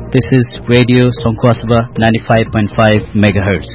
This is Radio Songkhwasaba 95.5 MHz.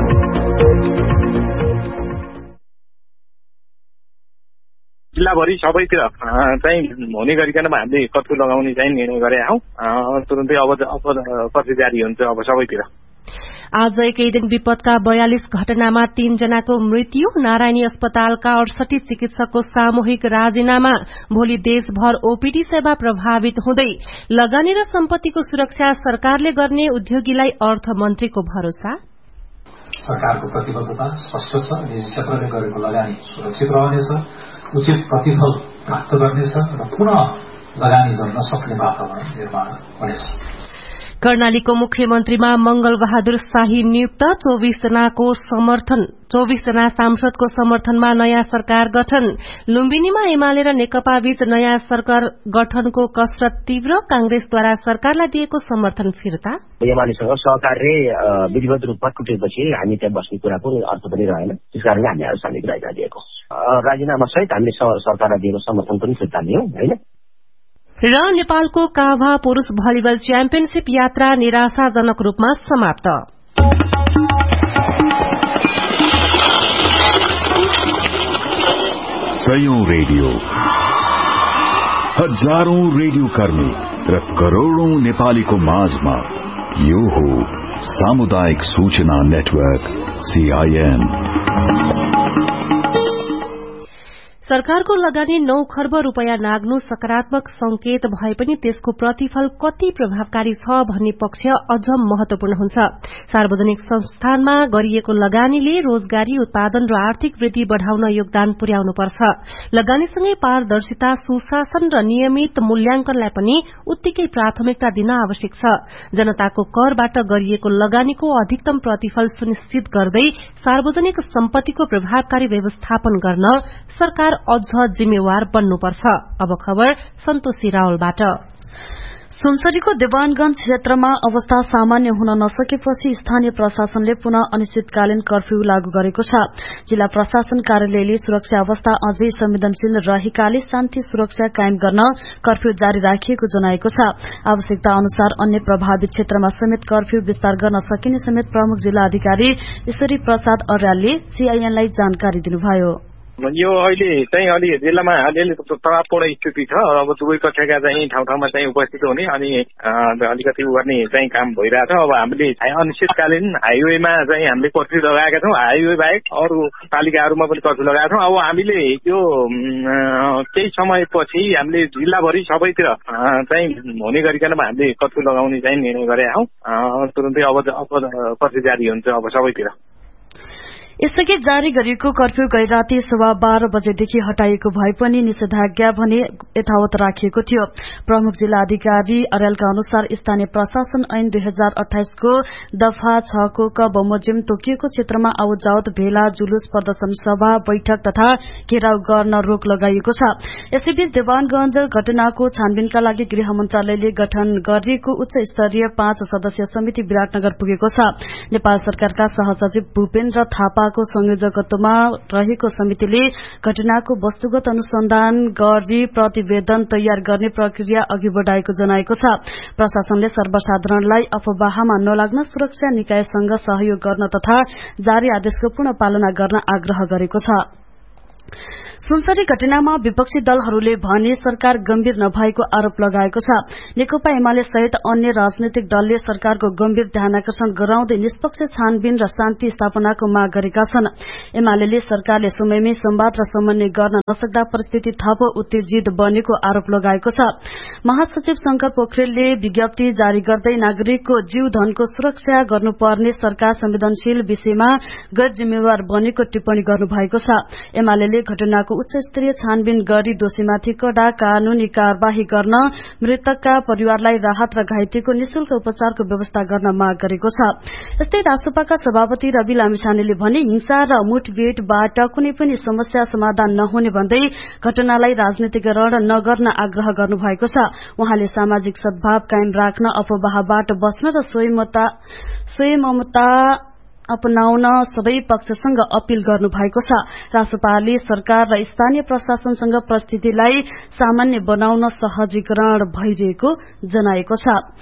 जिल्लाभरि सबैतिर चाहिँ हुने गरिकन हामीले कर्फ्यू लगाउने चाहिँ निर्णय गरे हौ। तुरुन्तै अब कर्फ्यू जारी हुन्छ अब सबैतिर। आज एकै दिन विपदका 42 घटनामा 3 जनाको मृत्यु। नारायणी अस्पतालका 68 चिकित्सकको सामूहिक राजीनामा। भोलि देशभर ओपीडी सेवा प्रभावित हुँदै। लगानी र सम्पत्तिको सुरक्षा सरकारले गर्ने उद्योगीलाई अर्थमन्त्रीको भरोसा। सरकारको प्रतिबद्धता स्पष्ट छ। निजी क्षेत्रले गरेको लगानी सुरक्षित रहनेछ, उचित प्रतिफल प्राप्त गर्नेछ र पुनः लगानी गर्न सक्ने वातावरण निर्माण हुनेछ। कर्णालीको मुख्यमन्त्रीमा मंगल बहादुर शाही नियुक्त। 24 जना सांसदको समर्थनमा नयाँ सरकार गठन। लुम्बिनीमा एमाले र नेकपा बीच नयाँ सरकार गठनको कसरत तीव्र। कांग्रेसद्वारा सरकारलाई दिएको समर्थन फिर्ता। एमालेसँग सहकार्य विधिवत रूपमा टुटेपछि हामी त्यहाँ बस्ने कुराको अर्थ पनि रहेन। त्यसकारणले हामी सार्वजनिक राजीनामा दिएको। राजीनामा सहित हामीले सरकारलाई दिएको समर्थन पनि फिर्ता लियौं हैन। र नेपालको काभा पुरूष भलिबल च्याम्पियनशीप यात्रा निराशाजनक रूपमा समाप्त। सयौं रेडियो, हजारौं रेडियो कर्मी र करोड़ौं नेपालीको माझमा यो हो सामुदायिक सूचना नेटवर्क CIN। सरकारको लगानी 9 खर्ब रूपियाँ नाग्नु सकारात्मक संकेत भए पनि त्यसको प्रतिफल कति प्रभावकारी छ भन्ने पक्ष अझ महत्वपूर्ण हुन्छ। सार्वजनिक संस्थानमा गरिएको लगानीले रोजगारी, उत्पादन र आर्थिक वृद्धि बढ़ाउन योगदान पुर्याउनुपर्छ। लगानीसँगै पारदर्शिता, सुशासन र नियमित मूल्याङ्कनलाई पनि उत्तिकै प्राथमिकता दिन आवश्यक छ। जनताको करबाट गरिएको लगानीको अधिकतम प्रतिफल सुनिश्चित गर्दै सार्वजनिक सम्पत्तिको प्रभावकारी व्यवस्थापन गर्न सरकार अझ जिम्मेवार बन्नुपर्छ। अब खबर सन्तोषी रावलबाट। सुनसरीको देवानगंज क्षेत्रमा अवस्था सामान्य हुन नसकेपछि स्थानीय प्रशासनले पुनः अनिश्चितकालीन कर्फ्यू लागू गरेको छ। जिल्ला प्रशासन कार्यालयले सुरक्षा अवस्था अझै संवेदनशील रहेकाले शान्ति सुरक्षा कायम गर्न कर्फ्यू जारी राखिएको जनाएको छ। आवश्यकता अनुसार अन्य प्रभावित क्षेत्रमा समेत कर्फ्यू विस्तार गर्न सकिने समेत प्रमुख जिल्ला अधिकारी ईश्वरी प्रसाद अर्यालले CINलाई जानकारी दिनुभयो। यो अहिले चाहिँ अलि जिल्लामा अलिअलि तनावपूर्ण स्थिति छ। अब दुवै कक्षाका चाहिँ ठाउँ चाहिँ उपस्थित हुने अनि अलिकति गर्ने चाहिँ काम भइरहेछ। अब हामीले अनिश्चितकालीन हाइवेमा चाहिँ हामीले कर्फ्यू लगाएका छौँ। हाइवे बाहेक अरू पालिकाहरूमा पनि कर्फ्यू लगाएका छौँ। अब हामीले यो केही समयपछि हामीले जिल्लाभरि सबैतिर चाहिँ हुने गरिकन हामीले कर्फ्यू लगाउने चाहिँ निर्णय गरे हौ। तुरुन्तै अब कर्फ्यू जारी हुन्छ अब सबैतिर। यसअघि जारी गरिएको कर्फ्यू गैराती 12:15 बजेदेखि हटाइएको भए पनि निषेधाज्ञा भने यथावत राखिएको थियो। प्रमुख जिल्ला अधिकारी अर्यालका अनुसार स्थानीय प्रशासन ऐन 2028 को दफा 6 को क बमोजिम तोकिएको क्षेत्रमा आवत जावत, भेला, जुलुस, प्रदर्शन सभा, बैठक तथा घेराव गर्न रोक लगाइएको छ। यसैबीच देवानगंज घटनाको छानबिनका लागि गृह मन्त्रालयले गठन गरिएको उच्च स्तरीय 5 सदस्यीय समिति विराटनगर पुगेको छ। नेपाल सरकारका सहसचिव भूपेन्द्र थापा को संयोजकत्वमा रहेको समितिले घटनाको वस्तुगत अनुसन्धान गरी प्रतिवेदन तयार गर्ने प्रक्रिया अघि बढ़ाएको जनाएको छ। प्रशासनले सर्वसाधारणलाई अफवाहमा नलाग्न सुरक्षा निकायसँग सहयोग गर्न तथा जारी आदेशको पूर्ण पालना गर्न आग्रह गरेको छ। सुनसरी घटनामा विपक्षी दलहरूले भने सरकार गम्भीर नभएको आरोप लगाएको छ। नेकपा एमाले सहित अन्य राजनैतिक दलले सरकारको गम्भीर ध्यानाकर्षण गराउँदै निष्पक्ष छानबिन र शान्ति स्थापनाको माग गरेका छन्। एमाले सरकारले समयमै संवाद र समन्वय गर्न नसक्दा परिस्थिति थप उत्तेजित बनेको आरोप लगाएको छ। महासचिव शंकर पोखरेलले विज्ञप्ति जारी गर्दै नागरिकको जीव धनको सुरक्षा गर्नुपर्ने सरकार संवेदनशील विषयमा गैर जिम्मेवार बनेको टिप्पणी गर्नुभएको छ। एमाले घटनाको उच्च स्तरीय छानबिन गरी दोषीमाथि कडा कानूनी कार्यवाही गर्न, मृतकका परिवारलाई राहत र घाइतेको निशुल्क उपचारको व्यवस्था गर्न माग गरेको छ। यस्तै रासपाका सभापति रवि लामिछानेले भने हिंसा र मुठभेडबाट कुनै पनि समस्या समाधान नहुने भन्दै घटनालाई राजनीतिकरण नगर्न आग्रह गर्नुभएको छ। उहाँले सामाजिक सद्भाव कायम राख्न, अफवाहबाट बस्न र स्वयंममता अपनाउन सबै पक्षसँग अपील गर्नुभएको छ। रासपाले सरकार र स्थानीय प्रशासनसँग परिस्थितिलाई सामान्य बनाउन सहजीकरण भइरहेको जनाएको छ।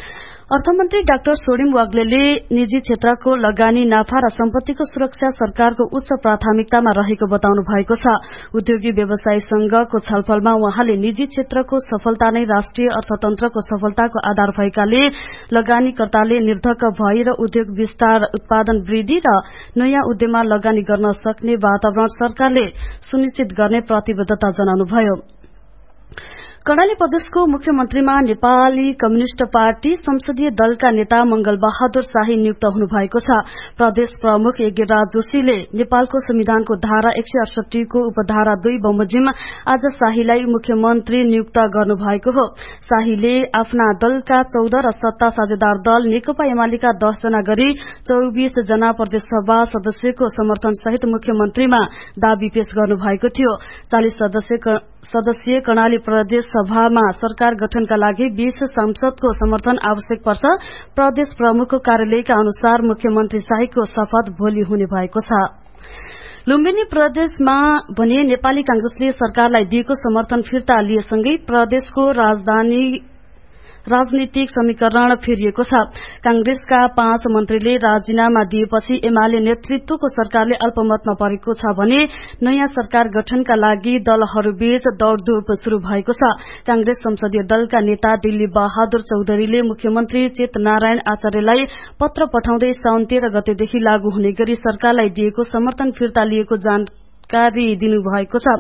अर्थमन्त्री डाक्टर सोडिम वाग्लेले निजी क्षेत्रको लगानी नाफा र सम्पत्तिको सुरक्षा सरकारको उच्च प्राथमिकतामा रहेको बताउनु भएको छ। उद्योगी व्यवसायी संघको छलफलमा उहाँले निजी क्षेत्रको सफलता नै राष्ट्रिय अर्थतन्त्रको सफलताको आधार भएकाले लगानीकर्ताले निर्धक्क भएर उद्योग विस्तार, उत्पादन वृद्धि र नयाँ उद्यममा लगानी गर्न सक्ने वातावरण सरकारले सुनिश्चित गर्ने प्रतिबद्धता जनाउनुभयो। कर्णाली प्रदेशको मुख्यमन्त्रीमा नेपाली कम्युनिष्ट पार्टी संसदीय दलका नेता मंगल बहादुर शाही नियुक्त हुनुभएको छ। प्रदेश प्रमुख यज्ञराज जोशीले नेपालको संविधानको धारा 168 को उपधारा 2 बमोजिम आज शाहीलाई मुख्यमन्त्री नियुक्त गर्नुभएको हो। शाहीले आफ्ना दलका 14 र सत्ता साझेदार दल नेकपा एमालेका 10 जना गरी 24 जना प्रदेशसभा सदस्यको समर्थन सहित मुख्यमन्त्रीमा दावी पेश गर्नुभएको थियो। 40 सदस्यीय कर्णाली प्रदेश सभामा सरकार गठनका लागि 20 सांसदको समर्थन आवश्यक पर्छ। प्रदेश प्रमुखको कार्यालयका अनुसार मुख्यमन्त्री शाहीको शपथ भोलि हुने भएको छ। लुम्बिनी प्रदेशमा भने नेपाली कांग्रेसले सरकारलाई दिएको समर्थन फिर्ता लिएसँगै प्रदेशको राजनीतिक समीकरण फेरिएको छ। कांग्रेसका 5 मन्त्रीले राजीनामा दिएपछि एमाले नेतृत्वको सरकारले अल्पमतमा परेको छ भने नयाँ सरकार गठनका लागि दलहरूबीच दौड़धूप शुरू भएको छ। कांग्रेस संसदीय दलका नेता दिल्ली बहादुर चौधरीले मुख्यमन्त्री चेतनारायण आचार्यलाई पत्र पठाउँदै साउन 13 गतेदेखि लागू हुने गरी सरकारलाई दिएको समर्थन फिर्ता लिएको जानकारी दिनुभएको छ।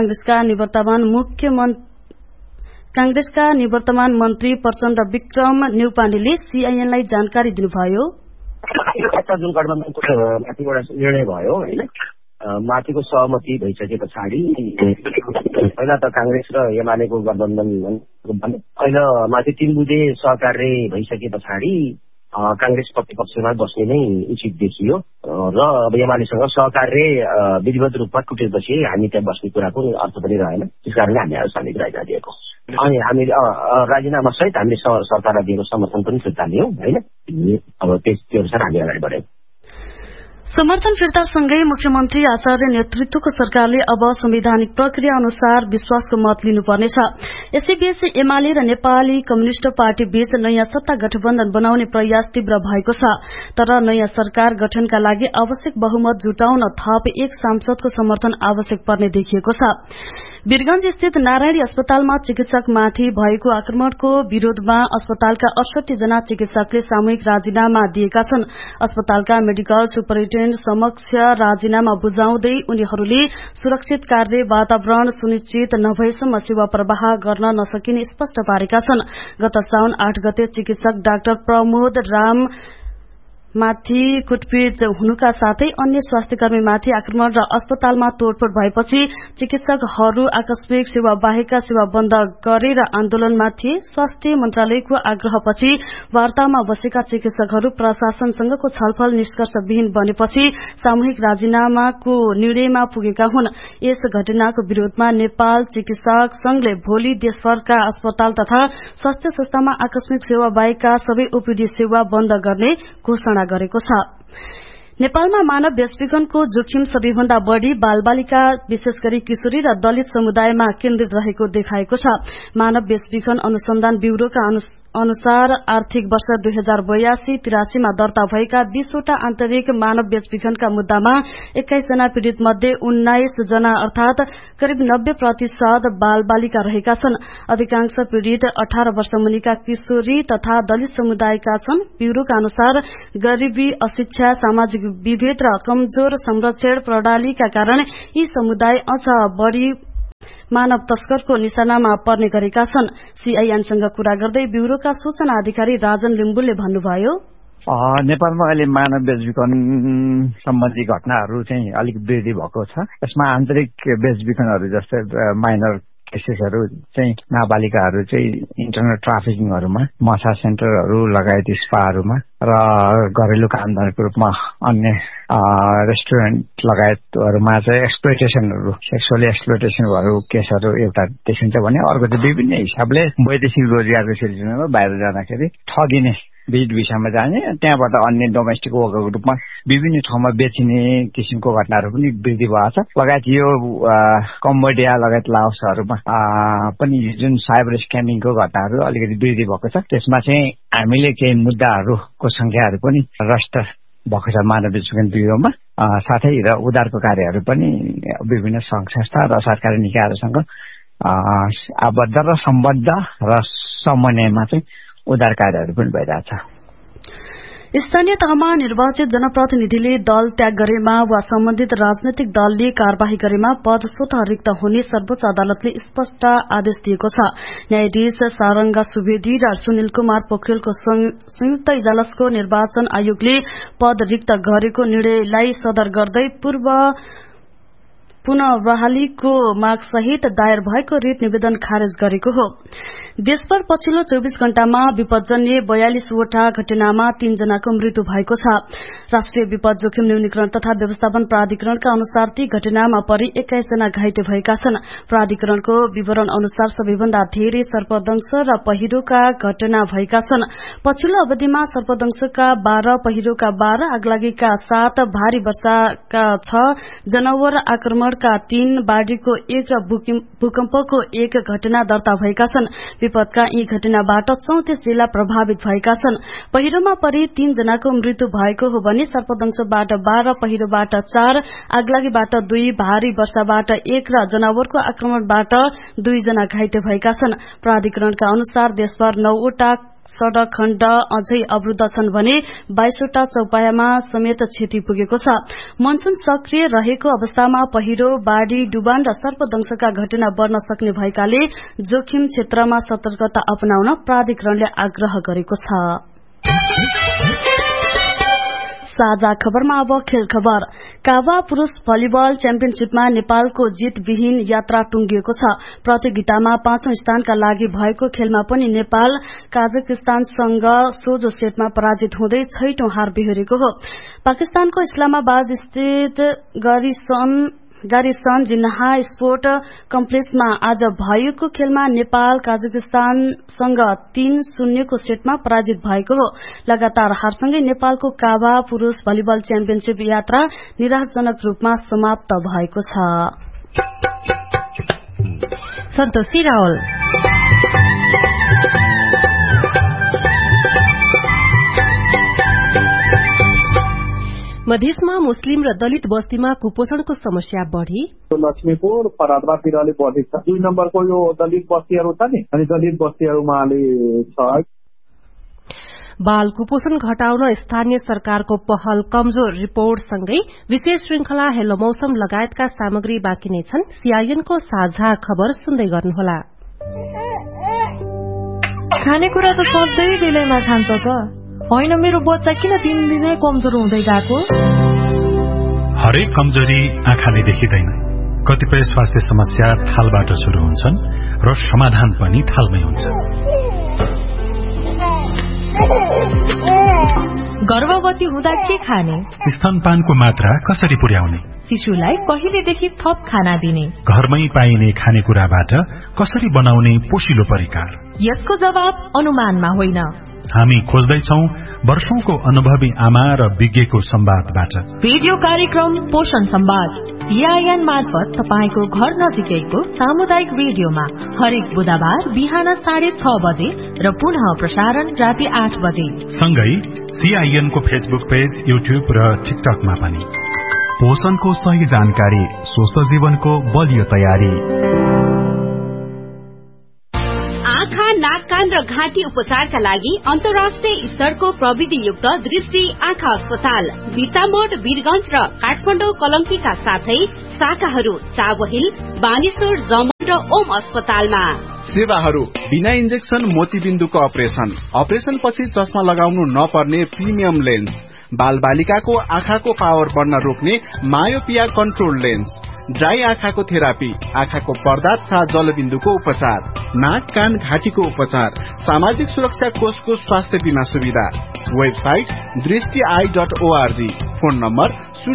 कांग्रेसका निवर्तमान मन्त्री प्रचण्ड विक्रम न्यौपानेले सीआईएनलाई जानकारी दिनुभयो। जुन गठबन्धनको माथिबाट निर्णय भयो हैन, माथिको सहमति भइसके पछाडि पहिला त कांग्रेस र एमालेको गठबन्धन अहिले माथि 3 बुँदे सहकार्य भइसके पछाडि कांग्रेस प्रतिपक्षमा बस्ने नै उचित देखियो र अब एमालेसँग सहकार्य विधिवत रूपमा टुटेपछि हामी त्यहाँ बस्ने कुराको अर्थ पनि रहेन। त्यसकारणले हामी सार्वजनिक राजीनामा दिएको अनि हामी राजीनामा सहित हामीले सरकारलाई दिएको समर्थन पनि फिर्ता लियौं हैन। अब त्यो अनुसार हामी अगाडि बढ्यौं। समर्थन फिर्तासँगै मुख्यमन्त्री आचार्य नेतृत्वको सरकारले अब संवैधानिक प्रक्रिया अनुसार विश्वासको मत लिनुपर्नेछ। यसैबीच एमाले र नेपाली कम्युनिष्ट पार्टी बीच नयाँ सत्ता गठबन्धन बनाउने प्रयास तीव्र भएको छ। तर नयाँ सरकार गठनका लागि आवश्यक बहुमत जुटाउन थप 1 सांसदको समर्थन आवश्यक पर्ने देखिएको छ। वीरगंज स्थित नारायणी अस्पतालमा चिकित्सकमाथि भएको आक्रमणको विरोधमा अस्पतालका 68 जना चिकित्सकले सामूहिक राजीनामा दिएका छन्। अस्पतालका मेडिकल सुपरिन्टेण्डेन्ट समक्ष राजीनामा बुझाउँदै उनीहरूले सुरक्षित कार्य वातावरण सुनिश्चित नभएसम्म सेवा प्रवाह गर्न नसकिने स्पष्ट पारेका छन्। गत साउन 8 गते चिकित्सक डाक्टर प्रमोद राम माथि कुटपिट हुनुका साथै अन्य स्वास्थ्यकर्मीमाथि आक्रमण र अस्पतालमा तोडफोड भएपछि चिकित्सकहरू आकस्मिक सेवा बाहेकका सेवा बन्द गरेर आन्दोलनमा थिए। स्वास्थ्य मन्त्रालयको आग्रहपछि वार्तामा बसेका चिकित्सकहरू प्रशासनसँगको छलफल निष्कर्षविहीन बनेपछि सामूहिक राजीनामाको निर्णयमा पुगेका हुन्। यस घटनाको विरोधमा नेपाल चिकित्सक संघले भोलि देशभरका अस्पताल तथा स्वास्थ्य संस्थामा आकस्मिक सेवा बाहेकका सबै ओपीडी सेवा बन्द गर्ने घोषणा गरेको छ। नेपालमा मानव बेचबिखनको जोखिम सबैभन्दा बढ़ी बालबालिका विशेष गरी किशोरी र दलित समुदायमा केन्द्रित रहेको देखाएको छ। मानव बेचबिखन अनुसन्धान ब्यूरोका अनुसार आर्थिक वर्ष 2082-83 मा दर्ता भएका 20 वटा आन्तरिक मानव बेचबिखनका मुद्दामा 21 जना पीड़ित मध्ये 19 जना अर्थात करिब 90% बालबालिका रहेका छन्। अधिकांश पीड़ित 18 वर्ष मुनिका किशोरी तथा दलित समुदायका छन्। ब्यूरोका अनुसार गरीबी, अशिक्षा, सामाजिक विभेद र कमजोर संरक्षण प्रणालीका कारण यी समुदाय अझ बढ़ी मानव तस्करको निशानामा पर्ने गरेका छन्। सीआईएनसँग कुरा गर्दै ब्यूरोका सूचना अधिकारी राजन लिम्बुले भन्नुभयो, नेपालमा अहिले मानव बेचबिखन सम्बन्धी घटनाहरू चाहिँ अलिक वृद्धि भएको छ। यसमा आन्तरिक बेचबिखनहरू जस्तै माइनर केसेसहरू चाहिँ नाबालिकाहरू चाहिँ इन्टरनेट ट्राफिकिङहरूमा, मसा सेन्टरहरू लगायत स्पाहरूमा र घरेलु कामदारको रूपमा अन्य रेस्टुरेन्ट लगायतहरूमा चाहिँ एक्सप्लोइटेसनहरू, सेक्सुअली एक्सप्लोइटेसनहरू केसहरू एउटा देखिन्छ भने अर्को चाहिँ विभिन्न हिसाबले वैदेशिक रोजगारको सिलसिलामा बाहिर जाँदाखेरि ठगिने भिजिट भिसामा जाने, त्यहाँबाट अन्य डोमेस्टिक वर्करको रूपमा विभिन्न ठाउँमा बेचिने किसिमको घटनाहरू पनि वृद्धि भएको छ। लगायत यो कम्बोडिया लगायत लाओसहरूमा पनि जुन साइबर स्क्यामिङको घटनाहरू अलिकति वृद्धि भएको छ। त्यसमा चाहिँ हामीले केही मुद्दाहरूको संख्याहरू पनि भ्रष्ट भएको छ मानव विकास ब्युरोमा। साथै र उद्धारको कार्यहरू पनि विभिन्न सङ्घ संस्था र सरकारी निकायहरूसँग आबद्ध र सम्बद्ध र समन्वयमा चाहिँ उद्धार कार्यहरू पनि भइरहेछ। स्थानीय तहमा निर्वाचित जनप्रतिनिधिले दल त्याग गरेमा वा सम्बन्धित राजनैतिक दलले कार्यवाही गरेमा पद स्वतः रिक्त हुने सर्वोच्च अदालतले स्पष्ट आदेश दिएको छ। न्यायाधीश सारंगा सुवेदी र सुनिल कुमार पोखरेलको संयुक्त इजलासको निर्वाचन आयोगले पद रिक्त गरेको निर्णयलाई सदर गर्दै पुनः बहालीको माग सहित दायर भएको रिट निवेदन खारेज गरेको हो। देशभर पछिल्लो 24 घण्टामा विपदजन्य 42 वटा घटनामा 3 जनाको मृत्यु भएको छ। राष्ट्रिय विपद जोखिम न्यूनीकरण तथा व्यवस्थापन प्राधिकरणका अनुसार ती घटनामा परि 21 जना घाइते भएका छन्। प्राधिकरणको विवरण अनुसार सबैभन्दा धेरै सर्पदंश र पहिरोका घटना भएका छन्। पछिल्लो अवधिमा सर्पदंशका 12, पहिरोका 12, आगलागीका 7, भारी वर्षाका 6, जनावर आक्रमणका 3, बाढ़ीको 1 र भूकम्पको 1 घटना दर्ता भएका छन्। विपदका यी घटनाबाट 34 जिल्ला प्रभावित भएका छन्। पहिरोमा परि 3 जनाको मृत्यु भएको हो भने सर्पदंशबाट 12, पहिरोबाट 4, आगलागीबाट 2, भारी वर्षाबाट 1 र जनावरको आक्रमणबाट 2 जना घाइते भएका छन्। प्राधिकरणका अनुसार देशभर 9 वटा सड़क खण्ड अझै अवरुद्ध छन् भने 22 वटा चौपायामा समेत क्षति पुगेको छ। मनसून सक्रिय रहेको अवस्थामा पहिरो, बाढ़ी, डुबान र सर्पदंशका घटना बढ़न सक्ने भएकाले जोखिम क्षेत्रमा सतर्कता अपनाउन प्राधिकरणले आग्रह गरेको छ। साझा खबरमा अब खेल खबर। कावा पुरूष भलिबल च्याम्पियनशीपमा नेपालको जितविहीन यात्रा टुंगिएको छ। प्रतियोगितामा 5औं स्थानका लागि भएको खेलमा पनि नेपाल काजाकिस्तानसँग सोझो सेटमा पराजित हुँदै 6औं हार बेहोरेको हो। पाकिस्तानको इस्लामाबाद स्थित गारिसन जिन्नाह स्पोर्ट कम्प्लेक्समा आज भएको खेलमा नेपाल काजाकिस्तानसँग 3-0 को सेटमा पराजित भएको हो। लगातार हारसँगै नेपालको काभा पुरूष भलिबल च्याम्पियनशीप यात्रा निराशजनक रूपमा समाप्त भएको छ। सन्तोषी रावल। मधेसमा मुस्लिम र दलित बस्तीमा कुपोषणको समस्या बढ़ी। लक्ष्मीपुर पराद्वातिरले बढेको छ। 2 नम्बरको यो दलित बस्तीहरू छ नि, अनि दलित बस्तीहरूमा अलि छ। बाल कुपोषण घटाउन स्थानीय सरकारको पहल कमजोर रिपोर्टसँगै विशेष श्रृंखला हेलो मौसम लगायतका सामग्री बाँकी नै छन्। सीआईएनको साझा खबर सुन्दै गर्नुहोला। खानेकुरा त सधैँ बेलैमा खान्छ त होइन, मेरो बच्चा किन दिनदिनै कमजोर हुँदै गएको? हरेक कमजोरी आँखाले देखिँदैन। कतिपय स्वास्थ्य समस्या थालबाट शुरू हुन्छन् र समाधान पनि थालमै हुन्छ। गर्भवती हुँदा के खाने? स्तनपानको मात्रा कसरी पुर्याउने? शिशुलाई पहिलेदेखि थप खाना दिने? घरमै पाइने खानेकुराबाट कसरी बनाउने पोषिलो परिकार? यसको जवाब अनुमानमा होइन। हामी खोज्दैछौं वर्षौंको अनुभवी आमा र विज्ञको संवादबाट। रेडियो कार्यक्रम पोषण संवाद सीआईएन मार्फत तपाईको घर नजिकैको सामुदायिक रेडियोमा हरेक बुधबार बिहान 6:30 बजे र पुनः प्रसारण राति 8 बजे। सँगै सीआईएन को फेसबुक पेज, युट्युब र टिकटकमा पनि। पोषणको सही जानकारी, स्वस्थ जीवनको बलियो तयारी। नाक, कान र घाँटी उपचारका लागि अन्तर्राष्ट्रिय स्तरको प्रविधियुक्त दृष्टि आँखा अस्पताल बिर्तामोड, वीरगंज र काठमाडौँ कलङ्कीका साथै शाखाहरू चाबहिल, बानेश्वर, जमन र ओम अस्पतालमा। सेवाहरू बिना इन्जेक्सन मोतीबिन्दुको अपरेसन पछि चस्मा लगाउनु नपर्ने प्रिमियम लेन्स, बाल बालिकाको आँखाको पावर बढ्न रोक्ने मायोपिया कन्ट्रोल लेन्स, ड्राई आँखाको थेरापी, आँखाको पर्दा तथा जलबिन्दुको उपचार, नाक, कान, घाँटीको उपचार, सामाजिक सुरक्षा कोषको स्वास्थ्य बीमा सुविधा। वेबसाइट दृष्टि.org। Phone number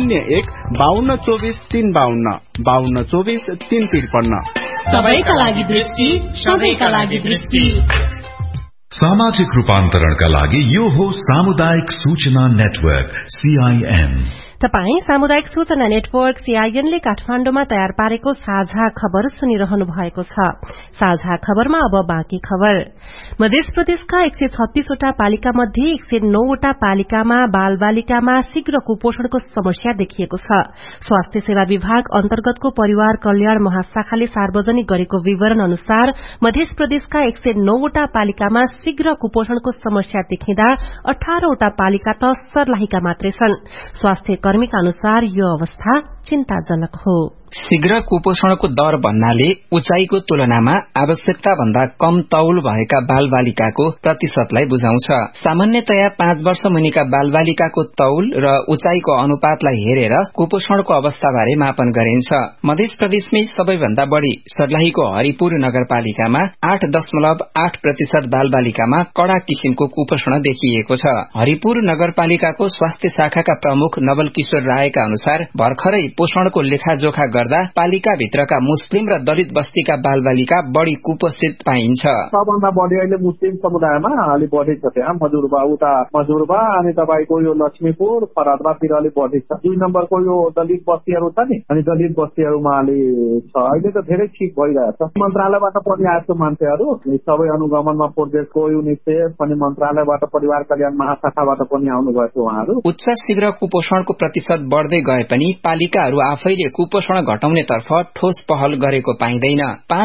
01-5224-352 5224-353। सबैका लागि दृष्टि, सबैका लागि दृष्टि। सामाजिक रूपान्तरणका लागि यो हो सामुदायिक सूचना नेटवर्क CIN। तपाई सामुदायिक सूचना नेटवर्क CIN ले काठमाण्डुमा तयार पारेको साझा खबर सुनिरहनु भएको छ। साझा खबरमा अब बाँकी खबर। मध्य प्रदेशका 136 वटा पालिका मध्ये 109 वटा पालिकामा बाल बालिकामा शीघ्र कुपोषणको समस्या देखिएको छ। स्वास्थ्य सेवा विभाग अन्तर्गतको परिवार कल्याण महाशाखाले सार्वजनिक गरेको विवरण अनुसार मध्य प्रदेशका 109 वटा पालिकामा शीघ्र कुपोषणको समस्या देखिँदा 18 वटा पालिका त सर्लाहीका मात्रै छन्। स्वास्थ्य कर्मीका अनुसार यो अवस्था चिन्ताजनक हो। शीघ्र कुपोषणको दर भन्नाले उचाइको तुलनामा आवश्यकता भन्दा कम तौल भएका बालबालिकाको प्रतिशतलाई बुझाउँछ। सामान्यतया 5 वर्ष मुनिका बालबालिकाको तौल र उचाइको अनुपातलाई हेरेर कुपोषणको अवस्थाबारे मापन गरिन्छ। मध्य प्रदेशमै सबैभन्दा बढ़ी सर्लाहीको हरिपुर नगरपालिकामा 8.8% बालबालिकामा कड़ा किसिमको कुपोषण देखिएको छ। हरिपुर नगरपालिकाको स्वास्थ्य शाखाका प्रमुख नवल किशोर रायका अनुसार भर्खरै पोषणको लेखाजोखा गर्दा पालिकाभित्रका मुस्लिम र दलित बस्तीका बालबालिका बढ़ी कुपोषित पाइन्छ। सबभन्दा बढ़ी अहिले मुस्लिम समुदायमा अलि बढ़ी छ। त्यहाँ मजुरबा अनि तपाईको यो लक्ष्मीपुर फरादबातिर अलि बढ़ी छ। 2 नम्बरको यो दलित बस्तीहरू छ नि, अनि दलित बस्तीहरूमा अलि छ। अहिले त धेरै ठीक भइरहेछ। मन्त्रालयबाट पनि आएको मान्छेहरू सबै अनुगमनमा प्रोजेक्टको युनिसेफ अनि मन्त्रालयबाट परिवार कल्याण महाशाखाबाट पनि आउनु भएको उहाँहरू। उच्च शीघ्र कुपोषणको प्रतिशत बढ़दै गए पनि पालिकाहरू आफैले कुपोषण घटाउनेतर्फ ठोस पहल गरेको पाइँदैन।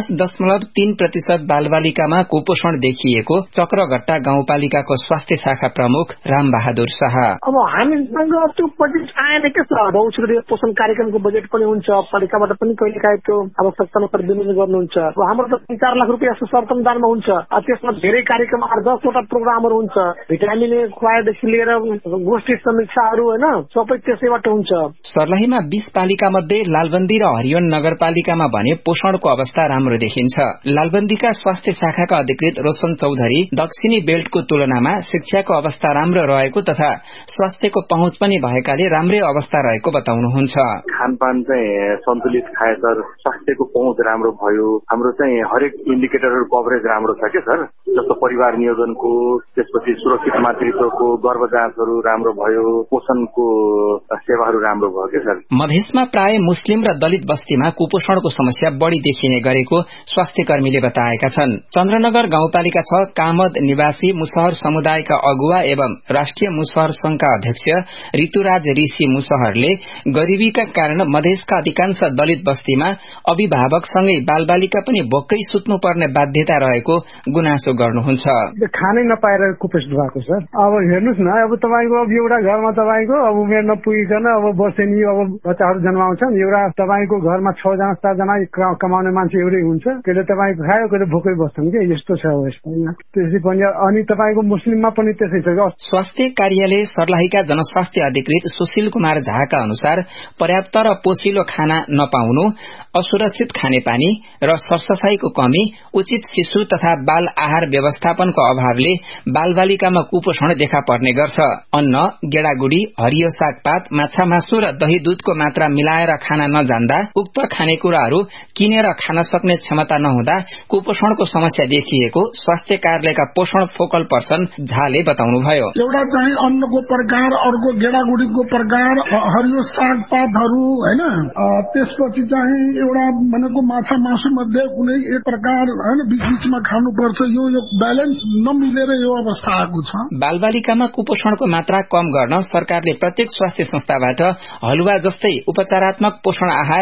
5.3% बालबालिकामा कुपोषण देखिएको चक्रघट्टा गाउँपालिकाको स्वास्थ्य शाखा प्रमुख राम बहादुर शाह। अब हामीसँग त्यो बजेट आएन के छ। औषधि पोषण कार्यक्रमको बजेट पनि हुन्छ, पालिकाबाट पनि कहिले काहीँ त्यो आवश्यकता अनुसार विनियोजन गर्नुहुन्छ। हाम्रो त 3-4 लाख रुपियाँ सरसम्दानमा हुन्छ। त्यसमा धेरै कार्यक्रम 8-10 वटा प्रोग्रामहरू हुन्छ। भिटामिन ए खुवाएदेखि लिएर गोष्ठी समीक्षाहरू होइन सबै त्यसैबाट हुन्छ। सर्लाहीमा 20 पालिका मध्ये लालबन्दी र हरियोन नगरपालिकामा भने पोषणको अवस्था राम्रो देखिन्छ। लालबन्दीका स्वास्थ्य शाखाका अधिकृत रोशन चौधरी दक्षिणी बेल्टको तुलनामा शिक्षाको अवस्था राम्रो रहेको तथा स्वास्थ्यको पहुँच पनि भएकाले राम्रै अवस्था रहेको बताउनुहुन्छ। खानपान चाहिँ सन्तुलित खाए सर, स्वास्थ्यको पहुँच राम्रो भयो। हाम्रो चाहिँ हरेक इन्डिकेटरहरू कभरेज राम्रो छ के सर, जस्तो परिवार नियोजनको, त्यसपछि सुरक्षित मातृत्वको, गर्भ जाँचहरू राम्रो भयो, पोषणको सेवाहरू राम्रो भयो के सर। मधेसमा प्राय मुस्लिम र दलित बस्तीमा कुपोषणको समस्या बढ़ी देखिने गरेको स्वास्थ्य कर्मीले बताएका छन्। चन्द्रनगर गाउँपालिका 6 कामद निवासी मुसहर समुदायका अगुवा एवं राष्ट्रिय मुसहर संघका अध्यक्ष ऋतुराज ऋषि मुसहरले गरीबीका कारण मधेसका अधिकांश दलित बस्तीमा अभिभावकसँगै बालबालिका पनि भोकै सुत्नुपर्ने बाध्यता रहेको गुनासो गर्नुहुन्छ। खानै नपाएर कुपोषित भएको सर। अब हेर्नुहोस् न, अब तपाईँको एउटा घरमा तपाईँको अब उमेर नपुगिकन अब बसेनी अब बच्चाहरू जन्माउँछन्। एउटा तपाईँको घरमा 6 जना 7 जना कमाउने मान्छे एउटै हुन्छ। कहिले तपाईँको खायो कहिले भोकै बस्छन् कि यस्तो छ अवस्था। त्यसै पनि अनि तपाईँको मुस्लिममा पनि त्यसै छ। स्वास्थ्य कार्यालय सर्लाहीका जनस्वास्थ्य अधिकृत सुशील कुमार झाका अनुसार पर्याप्त र पोषिलो खाना नपाउनु, असुरक्षित खानेपानी र सरसफाईको कमी, उचित शिशु तथा बाल आहार व्यवस्थापनको अभावले बालबालिकामा कुपोषण देखा पर्ने गर्छ। अन्न, गेडागुडी, हरियो सागपात, माछा मासु र दही दूधको मात्रा मिलाएर खाना नजान्दा, उक्त खानेकुराहरू किनेर खान सक्ने क्षमता नहुँदा कुपोषणको समस्या देखिएको स्वास्थ्य कार्यालयका पोषण फोकल पर्सन झाले बताउनुभयो। एउटा चाहिँ अन्नको प्रकार, अर्को गेडागुडीको प्रकार, हरियो सागपातहरू होइन, त्यसपछि चाहिँ एउटा भनेको माछा मासु मध्ये कुनै एक प्रकार होइन बीच बीचमा खानुपर्छ। यो ब्यालेन्स नमिलेर यो अवस्था आएको छ। बालबालिकामा कुपोषणको मात्रा कम गर्न सरकारले प्रत्येक स्वास्थ्य संस्थाबाट हलुवा जस्तै उपचारात्मक पोषण आहार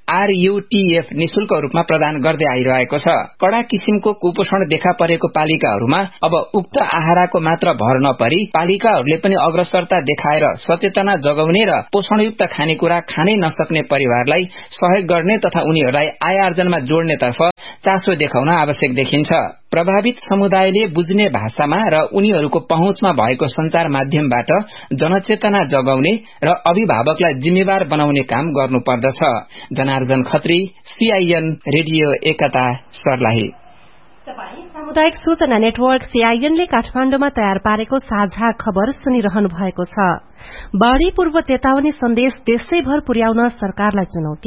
RUTF निशुल्क रूपमा प्रदान गर्दै आइरहेको छ। कडा किसिमको कुपोषण देखा परेको पालिकाहरूमा अब उक्त आहारको मात्र भर नपरी पालिकाहरूले पनि अग्रसरता देखाएर सचेतना जगाउने र पोषणयुक्त खानेकुरा खानै नसक्ने परिवारलाई सहयोग गर्ने तथा उनीहरूलाई आय आर्जनमा जोड्नेतर्फ चासो देखाउन आवश्यक देखिन्छ। प्रभावित समुदायले बुझ्ने भाषामा र उनीहरूको पहुँचमा भएको संचार माध्यमबाट जनचेतना जगाउने र अभिभावकलाई जिम्मेवार बनाउने काम गर्नुपर्दछ। जनार्दन खत्री, CIN रेडियो एकता, सर्लाही। सामुदायिक सूचना नेटवर्क CIN ले काठमाण्डुमा तयार पारेको साझा खबर सुनिरहनु भएको छ। बाढ़ी पूर्व चेतावनी सन्देश देशैभर पुर्याउन सरकारलाई चुनौती।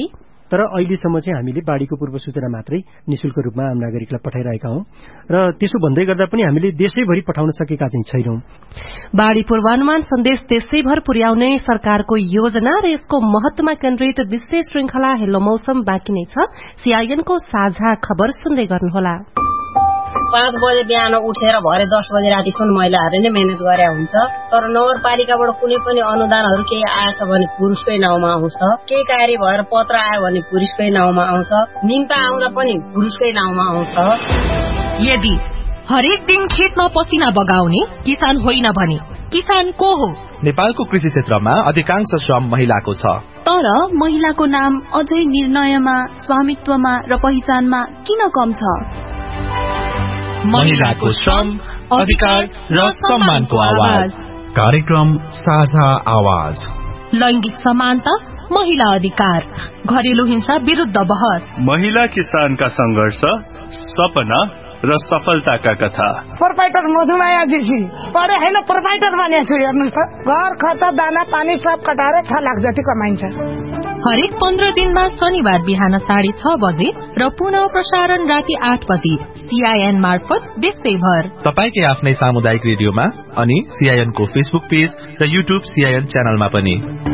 तर अहिलेसम्म चाहिँ हामीले बाढीको पूर्व सूचना मात्रै निशुल्क रूपमा आम नागरिकलाई पठाइरहेका हौं र त्यसो भन्दै गर्दा पनि हामीले देशैभरि पठाउन सकेका चाहिँ छैनौं। बाढी पूर्वानुमान सन्देश देशैभर पुर्याउने सरकारको योजना र यसको महत्वमा केन्द्रित विशेष श्रृंखला हेलो मौसम बाँकी नै छ। सीआईएनको साझा खबर सुन्दै गर्नुहोला। 5 बजे बिहान उठेर भरे 10 बजे रातिसम्म महिलाहरूले नै मेहनत गरे हुन्छ, तर नगरपालिकाबाट कुनै पनि अनुदानहरू केही आएछ भने पुरुषकै नाउँमा आउँछ, केही कार्य भएर पत्र आयो भने पुरुषकै नाउँमा आउँछ, निम्ता आउँदा पनि पुरुषकै नाउँमा आउँछ। यदि हरेक दिन खेतमा पसिना बगाउने किसान होइन भने किसान को हो? नेपालको कृषि क्षेत्रमा अधिकांश श्रम महिलाको छ, तर महिलाको नाम अझै निर्णयमा, स्वामित्वमा र पहिचानमा किन कम छ? महिलाको श्रम, अधिकार र सम्मानको आवाज। कार्यक्रम साझा आवाज। लैंगिक समानता, महिला अधिकार, घरेलु हिंसा विरुद्ध बहस, महिला किसानका संघर्ष, सपना र सफलताका कथा। प्रोपाइटर मधुमाया जीसी पढे हैन, प्रोपाइटर बनेको छु। हेर्नुस् त, घर खर्च दाना पानी सब कटाएर 6 लाख जति कमाइन्छ। हरेक 15 दिनमा शनिबार बिहान 6:30 बजे र पुनः प्रसारण राति 8 बजे सीआईएन मार्फत देशैभर। तपाईकै आफ्नै सामुदायिक रेडियोमा अनि सीआईएन को फेसबुक पेज र युट्युब सीआईएन च्यानलमा पनि।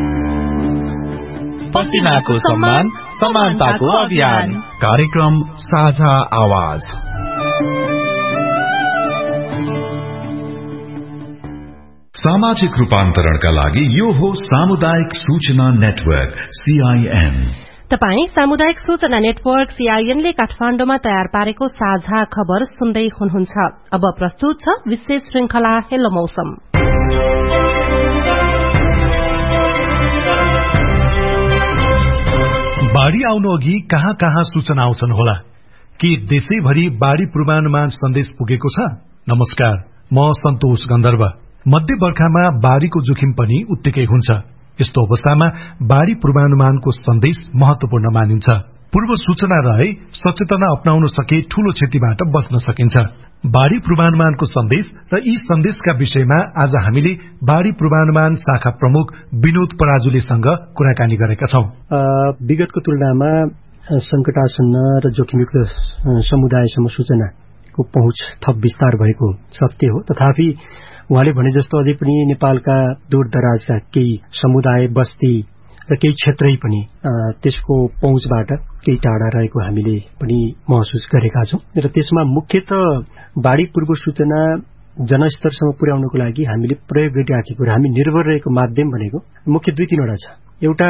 पसिनाको सम्मान, समानताको अभियान। कार्यक्रम साझा आवाज। सामाजिक रूपान्तरणका लागि यो हो सामुदायिक सूचना नेटवर्क सीआईएन। तपाई सामुदायिक सूचना नेटवर्क सीआईएनले काठमाडौँमा तयार पारेको साझा खबर सुन्दै हुनुहुन्छ। अब प्रस्तुत छ विशेष श्रृंखला हेलो मौसम। बाढ़ी आउनु अघि कहाँ कहाँ सूचना आउँछन् होला? के देशैभरि बाढ़ी पूर्वानुमान सन्देश पुगेको छ? नमस्कार, म सन्तोष गन्धर्व। मध्य बर्खामा बाढ़ीको जोखिम पनि उत्तिकै हुन्छ। यस्तो अवस्थामा बाढ़ी पूर्वानुमानको सन्देश महत्वपूर्ण मानिन्छ। पूर्व सूचना रहे सचेतना अपनाउन सके ठूलो क्षतिबाट बच्न सकिन्छ। बाढ़ी पूर्वानुमानको सन्देश र यी सन्देशका विषयमा आज हामीले बाढ़ी पूर्वानुमान शाखा प्रमुख विनोद पराजुलेसँग कुराकानी गरेका छौं। विगतको तुलनामा संकटासन्न र जोखिमयुक्त समुदायसम्म सूचनाको पहुँच थप विस्तार भएको सत्य हो। तथापि उहाँले भने जस्तो अझै पनि नेपालका दूर दराजका केही समुदाय, बस्ती र केही क्षेत्रै पनि त्यसको पहुँचबाट केही टाढा रहेको हामीले पनि महसुस गरेका छौं। र त्यसमा मुख्यतः बाढ़ी पूर्व सूचना जनस्तरसम्म पुर्याउनको लागि हामीले प्रयोग गरिराखेको र हामी निर्भर रहेको माध्यम भनेको मुख्य 2-3 छ। एउटा,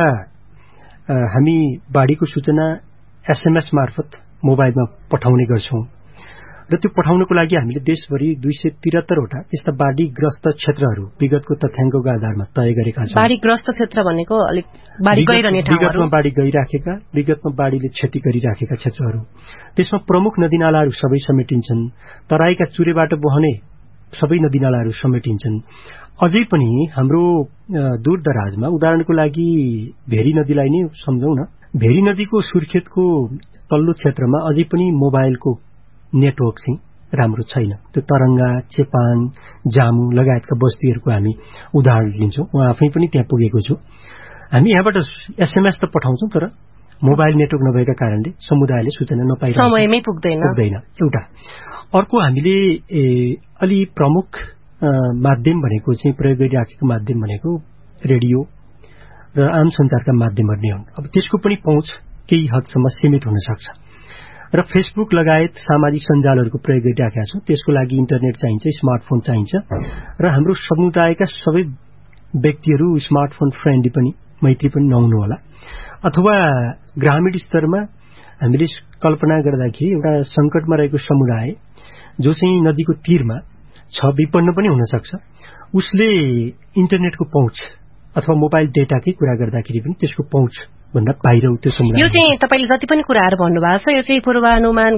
हामी बाढ़ीको सूचना एसएमएस मार्फत मोबाइलमा पठाउने गर्छौं र त्यो पठाउनको लागि हामीले देशभरि 273 वटा यस्ता बाढ़ीग्रस्त क्षेत्रहरू विगतको तथ्याङ्कको आधारमा तय गरेका छौं। बाढ़ीग्रस्त क्षेत्र भनेको अलिक बाढ़ी गइरहने ठाउँहरू, विगतमा बाढ़ी गइराखेका, विगतमा बाढ़ीले क्षति गरिराखेका क्षेत्रहरू। त्यसमा प्रमुख नदीनालाहरू सबै समेटिन्छन्। तराईका चुरेबाट बहने सबै नदीनालाहरू समेटिन्छन्। अझै पनि हाम्रो दूर दराजमा उदाहरणको लागि भेरी नदीलाई नै सम्झौं न। भेरी नदीको सुर्खेतको तल्लो क्षेत्रमा अझै पनि मोबाइलको नेटवर्क चाहिँ राम्रो छैन। त्यो तरंगा, चेपाङ, जामु लगायतका बस्तीहरूको हामी उदाहरण लिन्छौं। म आफै पनि त्यहाँ पुगेको छु। हामी यहाँबाट एसएमएस त पठाउँछौं, तर मोबाइल नेटवर्क नभएका कारणले समुदायले सूचना नपाइरहेको, समयमै पुग्दैन। एउटा अर्को हामीले अलि प्रमुख माध्यम भनेको चाहिँ प्रयोग गरिराखेको माध्यम भनेको रेडियो र आम सञ्चारका माध्यमहरू नै हुन्। अब त्यसको पनि पहुँच केही हदसम्म सीमित हुन सक्छ र फेसबुक लगायत सामाजिक सञ्जालहरूको प्रयोग गरिराखेका छौं। त्यसको लागि इन्टरनेट चाहिन्छ, स्मार्टफोन चाहिन्छ र हाम्रो समुदायका सबै व्यक्तिहरू स्मार्टफोन फ्रेन्डली पनि, मैत्री पनि नहुनु होला। अथवा ग्रामीण स्तरमा हामीले कल्पना गर्दाखेरि एउटा संकटमा रहेको समुदाय जो चाहिँ नदीको तीरमा छ, विपन्न पनि हुन सक्छ, उसले इन्टरनेटको पहुँच अथवा मोबाइल डेटाकै कुरा गर्दाखेरि पनि त्यसको पहुँच भन्दा बाहिर त्यो समुदाय। यो चाहिँ तपाईले जति पनि कुराहरू भन्नुभएको छ, यो चाहिँ पूर्वानुमान